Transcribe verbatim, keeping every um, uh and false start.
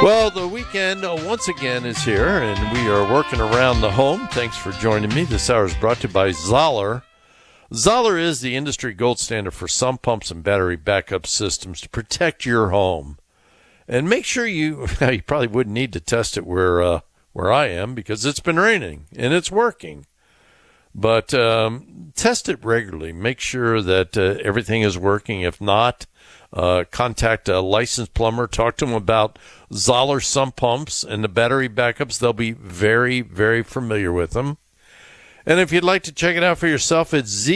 Well, the weekend uh, once again is here, and we are working around the home. Thanks for joining me. This hour is brought to you by Zoller. Zoller is the industry gold standard for sump pumps and battery backup systems to protect your home. And make sure you, you probably wouldn't need to test it where uh, where I am because it's been raining and it's working. But um, test it regularly. Make sure that uh, everything is working. If not, uh, contact a licensed plumber. Talk to them about Zoller sump pumps and the battery backups. They'll be very, very familiar with them. And if you'd like to check it out for yourself, it's Z.